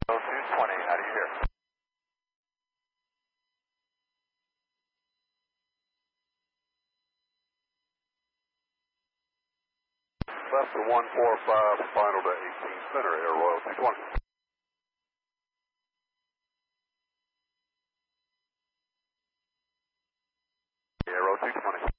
220, how do you hear? Left to 145, final to 18 center, Air Royal 220. Aero 220.